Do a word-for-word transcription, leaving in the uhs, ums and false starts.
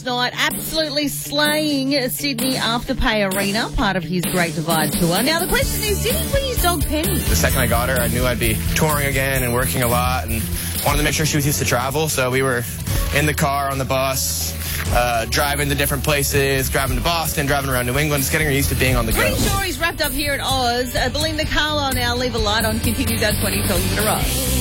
Night, absolutely slaying Sydney Afterpay Arena, part of his Great Divide tour. Now the question is, did he bring his dog Penny? The second I got her, I knew I'd be touring again and working a lot and wanted to make sure she was used to travel. So we were in the car, on the bus, uh, driving to different places, driving to Boston, driving around New England, just getting her used to being on the go. Pretty sure he's wrapped up here at Oz. Uh, Belinda Carlisle now, leave a light on, continues our twenty talking to Ross.